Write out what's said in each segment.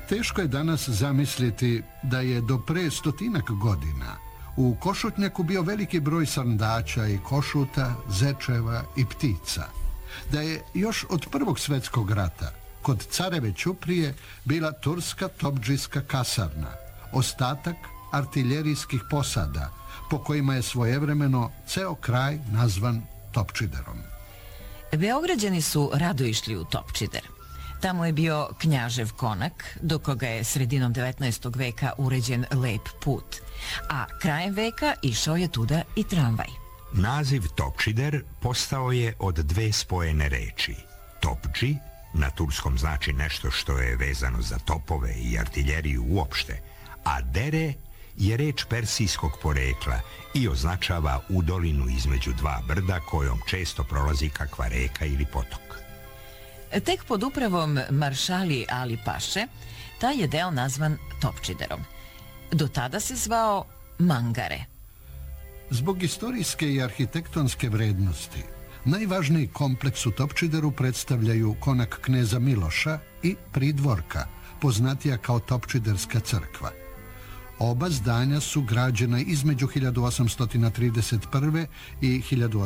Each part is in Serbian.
Teško je danas zamisliti da je do pre 100 godina u Košutnjaku bio veliki broj sandača i košuta, zečeva i ptica. Da je još od Prvog svjetskog rata kod Careve Ćuprije bila turska topdžijska kasarna, ostatak artiljerijskih posada, po kojima je svojevremeno ceo kraj nazvan Topčiderom. Beograđani su rado išli u Topčider. Tamo je bio Knjažev konak, do koga je sredinom 19. veka uređen lep put, a krajem veka išao je tuda i tramvaj. Naziv Topčider postao je od dve spojene reči. Topdži, na turskom znači nešto što je vezano za topove i artiljeriju uopšte, a dere je reč persijskog porekla i označava udolinu između dva brda kojom često prolazi kakva reka ili potok. Tek pod upravom maršali Ali Paše, taj je deo nazvan Topčiderom. Do tada se zvao Mangare. Zbog istorijske i arhitektonske vrednosti, najvažniji kompleks u Topčideru predstavljaju konak kneza Miloša i pridvorka, poznatija kao Topčiderska crkva. Oba zdanja su građena između 1831. i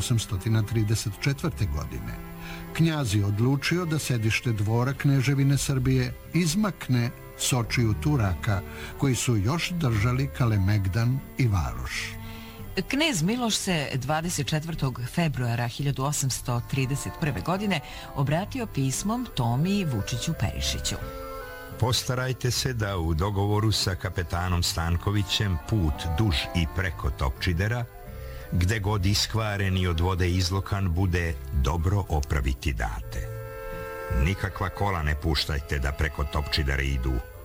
1834. godine. Knjaz je odlučio da sedište dvora Kneževine Srbije izmakne s očiju Turaka, koji su još držali Kalemegdan i Varoš. Knez Miloš se 24. februara 1831. godine obratio pismom Tomi Vučiću Perišiću. Postarajte se da u dogovoru sa kapetanom Stankovićem put duž i preko Topčidera, gde god iskvaren i od vode izlokan, bude dobro opraviti date. Nikakva kola ne puštajte da preko Topčidera idu,